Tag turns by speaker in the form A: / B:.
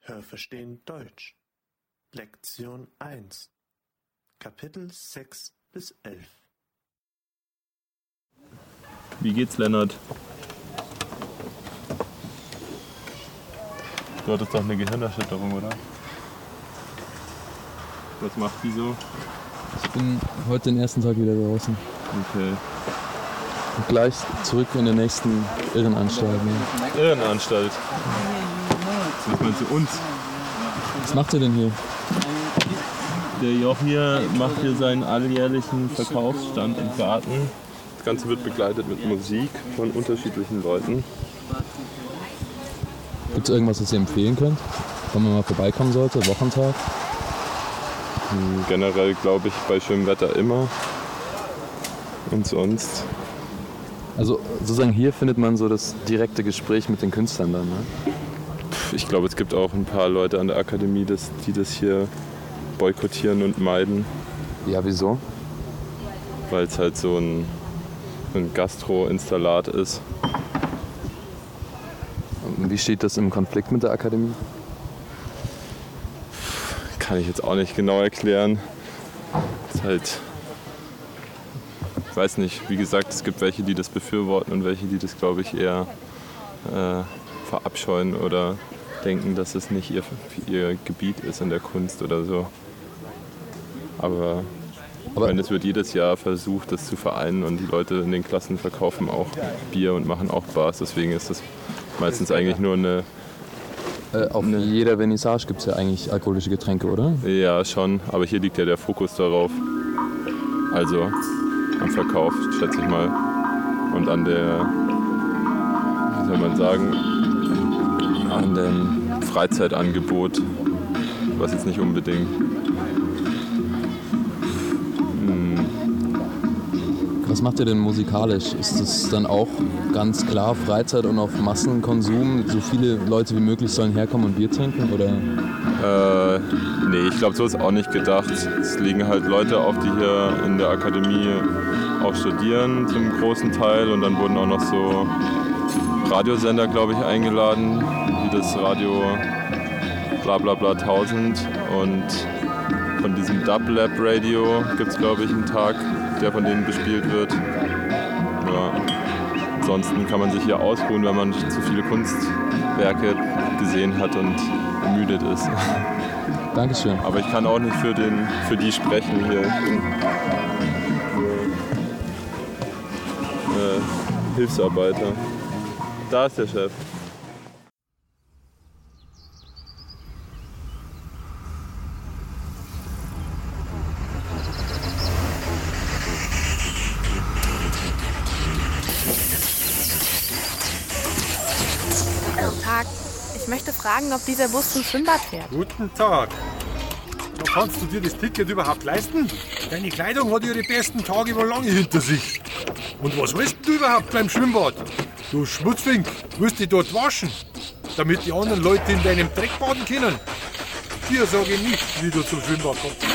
A: Hörverstehen Deutsch. Lektion 1. Kapitel 6 bis 11.
B: Wie geht's, Lennart? Du hattest doch eine Gehirnerschütterung, oder? Was macht die so?
C: Ich bin heute den ersten Tag wieder draußen.
B: Okay.
C: Und gleich zurück in den nächsten Irrenanstalt. Ne?
B: Irrenanstalt? Was meinst du uns?
C: Was macht ihr denn hier?
B: Der Joch hier macht hier seinen alljährlichen Verkaufsstand im Garten. Das Ganze wird begleitet mit Musik von unterschiedlichen Leuten.
C: Gibt es irgendwas, was ihr empfehlen könnt? Wenn man mal vorbeikommen sollte, Wochentag?
B: Generell glaube ich bei schönem Wetter immer. Und sonst?
C: Also sozusagen hier findet man so das direkte Gespräch mit den Künstlern dann, ne?
B: Ich glaube, es gibt auch ein paar Leute an der Akademie, die das hier boykottieren und meiden.
C: Ja, wieso?
B: Weil es halt so ein Gastro-Installat ist.
C: Und wie steht das im Konflikt mit der Akademie?
B: Kann ich jetzt auch nicht genau erklären. Es ist halt, ich weiß nicht, wie gesagt, es gibt welche, die das befürworten und welche, die das, glaube ich, eher verabscheuen oder denken, dass es nicht ihr Gebiet ist in der Kunst oder so. Aber ich meine, es wird jedes Jahr versucht, das zu vereinen, und die Leute in den Klassen verkaufen auch Bier und machen auch Bars. Deswegen ist das meistens eigentlich nur eine...
C: Auf jeder Vernissage gibt es ja eigentlich alkoholische Getränke, oder?
B: Ja, schon. Aber hier liegt ja der Fokus darauf. Also am Verkauf, schätze ich mal. Und an der, wie soll man sagen, an dem Freizeitangebot, was jetzt nicht unbedingt...
C: Was macht ihr denn musikalisch? Ist das dann auch ganz klar Freizeit und auf Massenkonsum? So viele Leute wie möglich sollen herkommen und Bier trinken? Oder?
B: Nee, ich glaube, so ist auch nicht gedacht. Es liegen halt Leute auf, die hier in der Akademie auch studieren zum großen Teil. Und dann wurden auch noch so Radiosender, glaube ich, eingeladen, wie das Radio Blablabla 1000. Und von diesem Dub-Lab Radio gibt es, glaube ich, einen Tag, der von denen bespielt wird. Ja. Ansonsten kann man sich hier ausruhen, wenn man zu viele Kunstwerke gesehen hat und ermüdet ist.
C: Dankeschön.
B: Aber ich kann auch nicht für die sprechen hier. Ich bin Hilfsarbeiter. Da ist der Chef.
D: Guten Tag. Ich möchte fragen, ob dieser Bus zum Schwimmbad fährt.
E: Guten Tag. Da kannst du dir das Ticket überhaupt leisten? Deine Kleidung hat ihre besten Tage wohl lange hinter sich. Und was willst du überhaupt beim Schwimmbad? Du Schmutzfink, willst dich dort waschen, damit die anderen Leute in deinem Dreck baden können? Dir sage ich nicht, wie du zum Schwimmbad kommst.